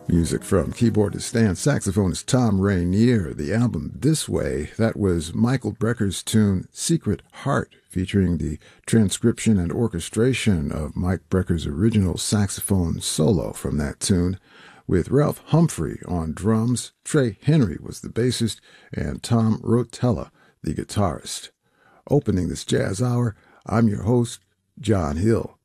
Music from keyboardist and saxophonist Tom Rainier. The album This Way, that was Michael Brecker's tune Secret Heart, featuring the transcription and orchestration of Mike Brecker's original saxophone solo from that tune, with Ralph Humphrey on drums, Trey Henry was the bassist, and Tom Rotella the guitarist. Opening this jazz hour, I'm your host, John Hill.